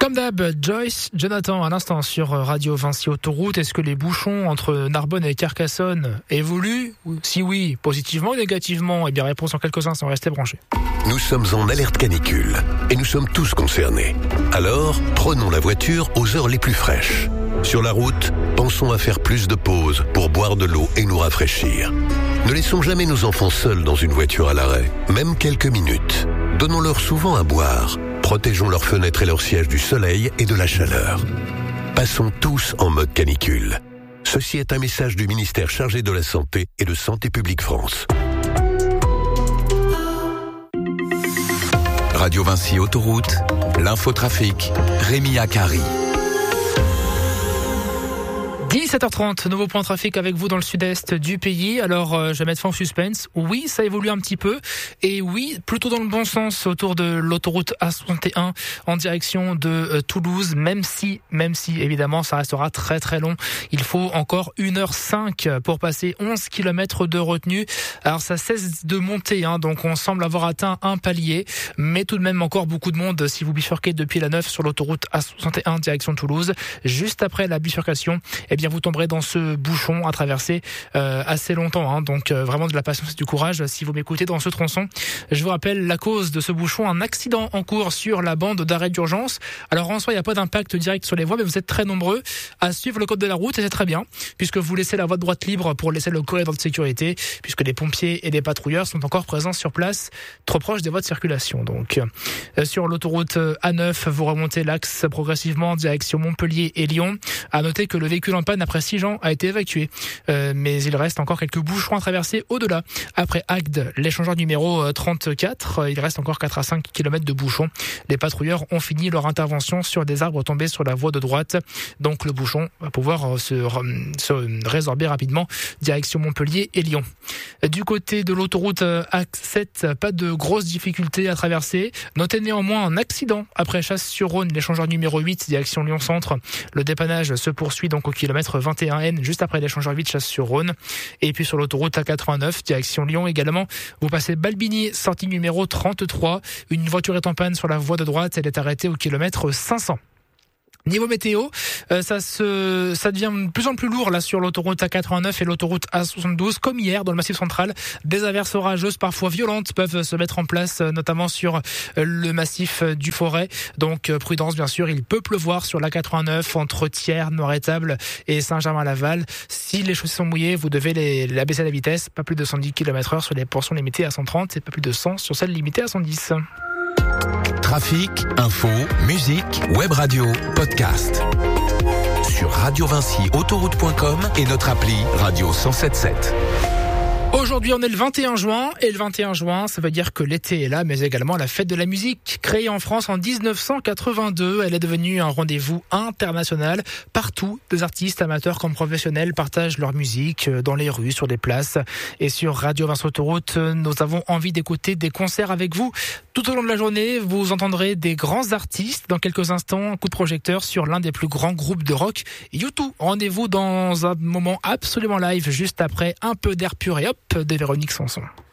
Comme d'hab, Joyce Jonathan à l'instant sur Radio Vinci Autoroute. Est-ce que les bouchons entre Narbonne et Carcassonne évoluent? Si oui, positivement ou négativement? Eh bien, réponse en quelques instants, restez branchés. Nous sommes en alerte canicule et nous sommes tous concernés. Alors, prenons la voiture aux heures les plus fraîches. Sur la route, pensons à faire plus de pauses pour boire de l'eau et nous rafraîchir. Ne laissons jamais nos enfants seuls dans une voiture à l'arrêt, même quelques minutes. Donnons-leur souvent à boire. Protégeons leurs fenêtres et leurs sièges du soleil et de la chaleur. Passons tous en mode canicule. Ceci est un message du ministère chargé de la Santé et de Santé publique France. Radio Vinci Autoroute, l'infotrafic, Rémi Akari. 17h30, nouveau point de trafic avec vous dans le sud-est du pays. Alors, je vais mettre fin au suspense. Oui, ça évolue un petit peu. Et oui, plutôt dans le bon sens autour de l'autoroute A61 en direction de Toulouse. Même si, évidemment, ça restera très très long. Il faut encore 1h05 pour passer 11 km de retenue. Alors, ça cesse de monter, donc on semble avoir atteint un palier. Mais tout de même encore beaucoup de monde si vous bifurquez depuis la 9 sur l'autoroute A61 direction Toulouse. Juste après la bifurcation, eh bien vous tomberez dans ce bouchon à traverser assez longtemps. Donc vraiment de la patience et du courage si vous m'écoutez dans ce tronçon. Je vous rappelle la cause de ce bouchon, un accident en cours sur la bande d'arrêt d'urgence. Alors en soi, il n'y a pas d'impact direct sur les voies, mais vous êtes très nombreux à suivre le code de la route et c'est très bien, puisque vous laissez la voie de droite libre pour laisser le corridor de sécurité, puisque les pompiers et les patrouilleurs sont encore présents sur place, trop proches des voies de circulation. Donc sur l'autoroute A9, vous remontez l'axe progressivement en direction Montpellier et Lyon. À noter que le véhicule en panne après Sigean a été évacué, mais il reste encore quelques bouchons à traverser au-delà. Après Agde, l'échangeur numéro 34, il reste encore 4 à 5 km de bouchons. Les patrouilleurs ont fini leur intervention sur des arbres tombés sur la voie de droite, donc le bouchon va pouvoir se résorber rapidement direction Montpellier et Lyon. Du côté de l'autoroute A7, pas de grosses difficultés à traverser. Notez néanmoins un accident après Chasse-sur-Rhône, l'échangeur numéro 8 direction Lyon-Centre. Le dépannage se poursuit donc au kilomètre 21N, juste après l'échangeur 8 Chasse-sur-Rhône. Et puis sur l'autoroute A89, direction Lyon également, vous passez Balbigny, sortie numéro 33. Une voiture est en panne sur la voie de droite, elle est arrêtée au kilomètre 500. Niveau météo, ça devient de plus en plus lourd là sur l'autoroute A89 et l'autoroute A72, comme hier dans le Massif central. Des averses orageuses parfois violentes peuvent se mettre en place, notamment sur le massif du Forêt. Donc prudence bien sûr, il peut pleuvoir sur l'A89 entre Thiers, Noiretable et Saint-Germain-Laval. Si les chaussées sont mouillées, vous devez les abaisser la vitesse, pas plus de 110 km/h sur les portions limitées à 130 et pas plus de 100 sur celles limitées à 110. Trafic, info, musique, web radio, podcast. Sur radiovinciautoroute.com et notre appli Radio 107.7. Aujourd'hui, on est le 21 juin, et le 21 juin, ça veut dire que l'été est là, mais également la fête de la musique. Créée en France en 1982, elle est devenue un rendez-vous international. Partout, des artistes amateurs comme professionnels partagent leur musique dans les rues, sur des places. Et sur Radio Vinci Autoroute, nous avons envie d'écouter des concerts avec vous. Tout au long de la journée, vous entendrez des grands artistes. Dans quelques instants, un coup de projecteur sur l'un des plus grands groupes de rock, U2. Rendez-vous dans un moment absolument live, juste après un peu d'air pur et hop, de Véronique Sanson.